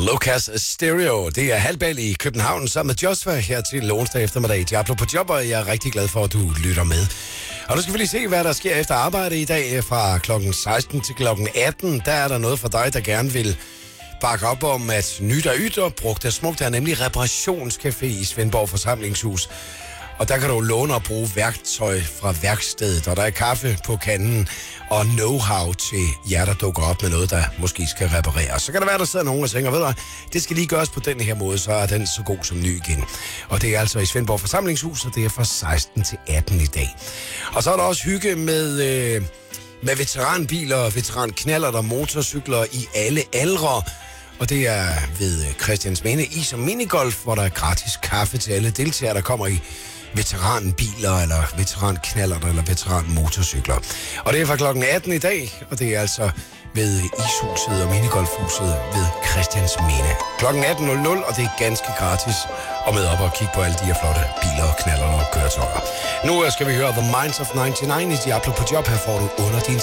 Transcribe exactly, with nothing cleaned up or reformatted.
Lucas Stereo. Det er halvbal i København sammen med Joshua her til onsdag eftermiddag. Diablo på job, og jeg er rigtig glad for, at du lytter med. Og nu skal vi lige se, hvad der sker efter arbejde i dag fra klokken seksten til klokken atten. Der er der noget for dig, der gerne vil bakke op om, at nyt og ydt og brugt er smukt. Der er nemlig Reparationscafé i Svendborg Forsamlingshus. Og der kan du låne og bruge værktøj fra værkstedet, og der er kaffe på kanden og know-how til jer, der dukker op med noget, der måske skal repareres. Så kan der være, der sidder nogen og tænker, ved du, det skal lige gøres på den her måde, så er den så god som ny igen. Og det er altså i Svendborg Forsamlingshus, og det er fra seksten til atten i dag. Og så er der også hygge med, øh, med veteranbiler, veteranknaller og motorcykler i alle aldre. Og det er ved Christiansminde Is og Minigolf, hvor der er gratis kaffe til alle deltagere, der kommer i veteranbiler, eller veteranknaller, eller veteranmotorcykler. Og det er fra klokken atten i dag, og det er altså ved Ishuset og Minigolfhuset ved Christiansminde. Klokken atten nul nul, og det er ganske gratis at med op og kigge på alle de her flotte biler, knaller og køretøjer. Nu skal vi høre The Minds of nioghalvfems i Diablo på job. Her får du Under din